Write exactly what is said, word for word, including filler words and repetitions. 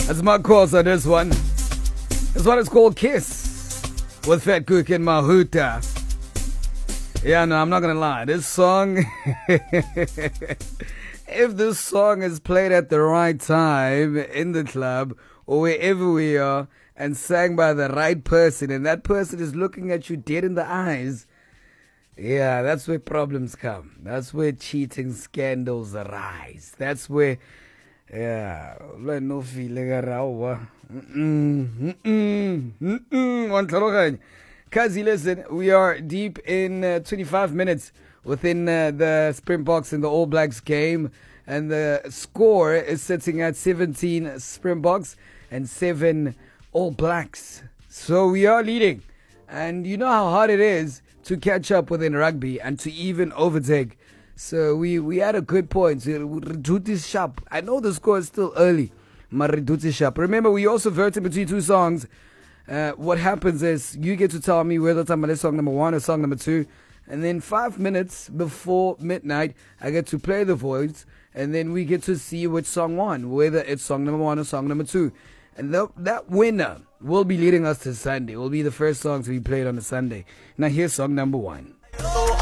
That's my course on this one. This one is called Kiss with Fat Cook and Mahuta. Yeah, no, I'm not gonna lie. This song, if this song is played at the right time in the club or wherever we are and sang by the right person and that person is looking at you dead in the eyes, yeah, that's where problems come. That's where cheating scandals arise. That's where, yeah, no feeling around. Mm-mm, mm-mm, mm-mm. Kazi, listen, we are deep in uh, twenty-five minutes within uh, the Springboks and the All Blacks game. And the score is sitting at seventeen Springboks and seven All Blacks. So we are leading. And you know how hard it is to catch up within rugby and to even overtake. So we, we had a good point. Reduce is sharp. I know the score is still early. But Reduce is sharp. Remember, we also verted between two songs. Uh, what happens is you get to tell me whether it's on song number one or song number two. And then five minutes before midnight, I get to play the voice. And then we get to see which song won, whether it's song number one or song number two. And th- that winner will be leading us to Sunday. Will be the first song to be played on a Sunday. Now here's song number one.